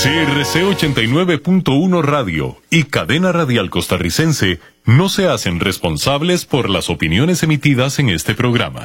CRC 89.1 Radio y Cadena Radial Costarricense no se hacen responsables por las opiniones emitidas en este programa.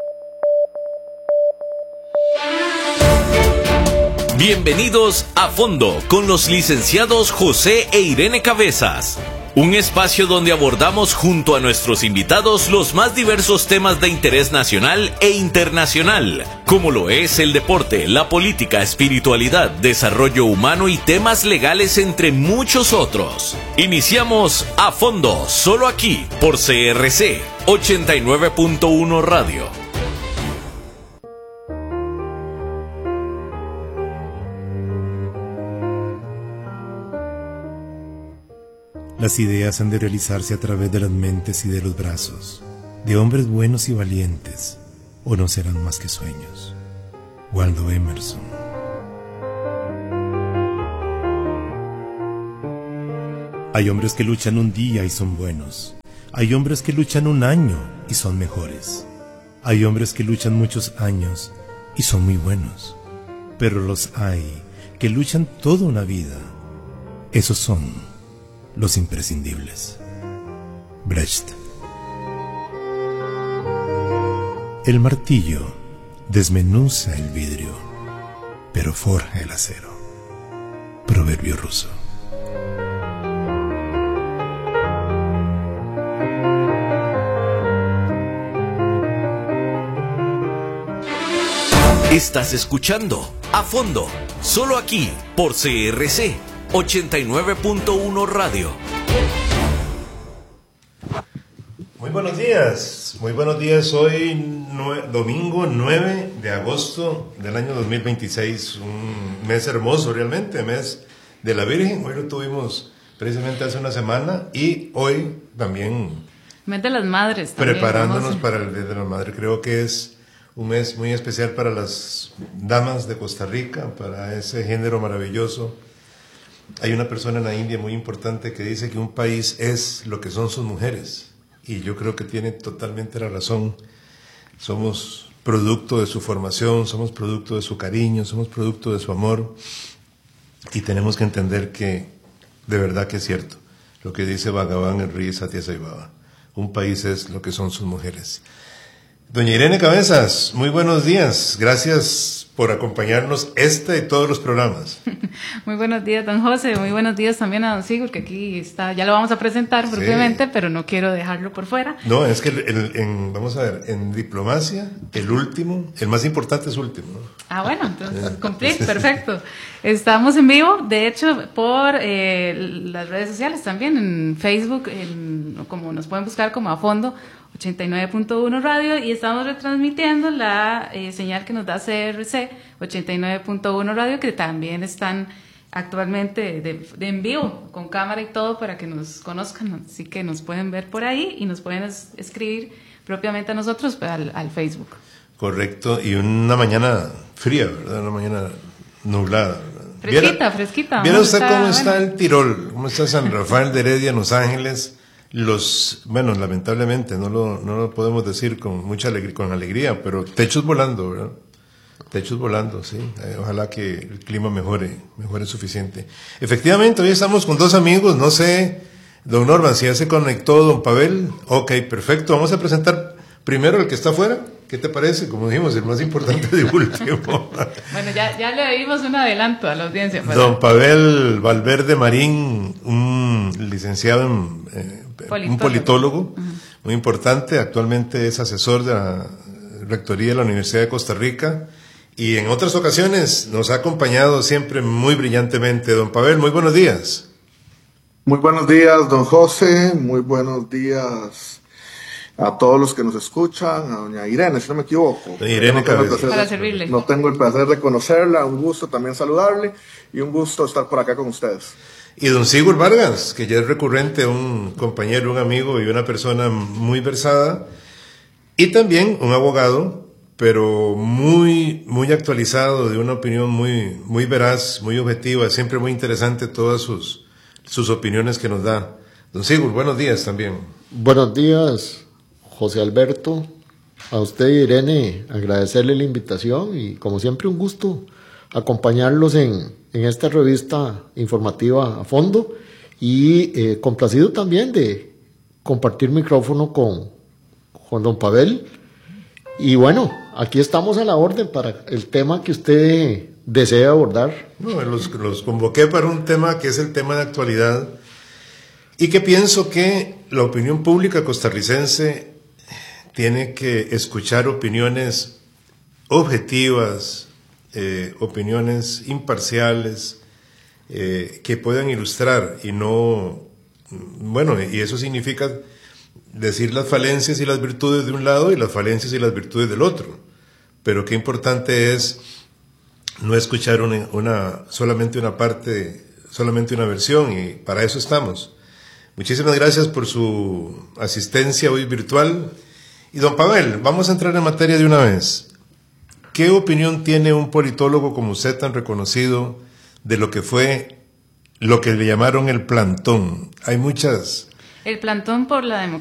Bienvenidos a Fondo con los licenciados José e Irene Cabezas. Un espacio donde abordamos junto a nuestros invitados los más diversos temas de interés nacional e internacional, como lo es el deporte, la política, espiritualidad, desarrollo humano y temas legales, entre muchos otros. Iniciamos A Fondo, solo aquí, por CRC 89.1 Radio. Las ideas han de realizarse a través de las mentes y de los brazos, de hombres buenos y valientes, o no serán más que sueños. Waldo Emerson. Hay hombres que luchan un día y son buenos. Hay hombres que luchan un año y son mejores. Hay hombres que luchan muchos años y son muy buenos. Pero los hay que luchan toda una vida. Esos son los imprescindibles. Brecht. El martillo desmenuza el vidrio, pero forja el acero. Proverbio ruso. Estás escuchando A Fondo, solo aquí, por CRC 89.1 Radio. Muy buenos días, hoy domingo 9 de agosto del año 2026, un mes hermoso realmente, mes de la Virgen. Hoy lo tuvimos precisamente hace una semana y hoy también mes de las Madres también, preparándonos para el Día de la Madre. Creo que es un mes muy especial para las damas de Costa Rica, para ese género maravilloso. Hay una persona en la India muy importante que dice que un país es lo que son sus mujeres, y yo creo que tiene totalmente la razón. Somos producto de su formación, somos producto de su cariño, somos producto de su amor, y tenemos que entender que de verdad que es cierto lo que dice Bhagavan, el rey Satya Sai Baba. Un país es lo que son sus mujeres. Doña Irene Cabezas, muy buenos días. Gracias por acompañarnos y todos los programas. Muy buenos días, don José. Muy buenos días también a don Sigur, que aquí está. Ya lo vamos a presentar propiamente, pero no quiero dejarlo por fuera. No, es que vamos a ver, en diplomacia, el más importante es último, ¿no? Ah, bueno, entonces cumplir, perfecto. Estamos en vivo, de hecho, por las redes sociales también, en Facebook, como nos pueden buscar como A Fondo 89.1 Radio, y estamos retransmitiendo la señal que nos da CRC 89.1 Radio, que también están actualmente de en vivo, con cámara y todo, para que nos conozcan, así que nos pueden ver por ahí y nos pueden escribir propiamente a nosotros al Facebook. Correcto, y una mañana fría, ¿verdad? Una mañana nublada, ¿verdad? Fresquita. ¿Viera usted cómo está el Tirol? ¿Cómo está San Rafael de Heredia en Los Ángeles? Lamentablemente no lo podemos decir con mucha alegría, pero techos volando, ¿verdad? Techos volando, sí. Ojalá que el clima mejore suficiente. Efectivamente, hoy estamos con dos amigos, no sé, don Norman, si ya se conectó don Pavel. Ok, perfecto, vamos a presentar primero el que está afuera. ¿Qué te parece? Como dijimos, el más importante de último. Bueno, ya le dimos un adelanto a la audiencia. Don Pavel Valverde Marín, un licenciado un politólogo muy importante, actualmente es asesor de la Rectoría de la Universidad de Costa Rica, y en otras ocasiones nos ha acompañado siempre muy brillantemente. Don Pavel, muy buenos días. Muy buenos días, don José, muy buenos días a todos los que nos escuchan, a doña Irene, si no me equivoco. Doña Irene Cabezas. Para servirle. No tengo el placer de conocerla, un gusto también saludarle y un gusto estar por acá con ustedes. Y don Sigur Vargas, que ya es recurrente, un compañero, un amigo y una persona muy versada, y también un abogado, pero muy actualizado, de una opinión muy veraz, muy objetiva, siempre muy interesante todas sus opiniones que nos da. Don Sigur, buenos días también. Buenos días, José Alberto. A usted, Irene, agradecerle la invitación y, como siempre, un gusto acompañarlos en esta revista informativa a fondo y complacido también de compartir micrófono con don Pavel. Y bueno, aquí estamos a la orden para el tema que usted desea abordar. No, los convoqué para un tema que es el tema de actualidad y que pienso que la opinión pública costarricense tiene que escuchar opiniones objetivas, opiniones imparciales, que puedan ilustrar y no, bueno, y eso significa decir las falencias y las virtudes de un lado y las falencias y las virtudes del otro, pero qué importante es no escuchar solamente una parte, solamente una versión, y para eso estamos. Muchísimas gracias por su asistencia hoy virtual. Y don Pavel, vamos a entrar en materia de una vez. ¿Qué opinión tiene un politólogo como usted tan reconocido de lo que fue lo que le llamaron el plantón? Hay muchas... El plantón por la democracia.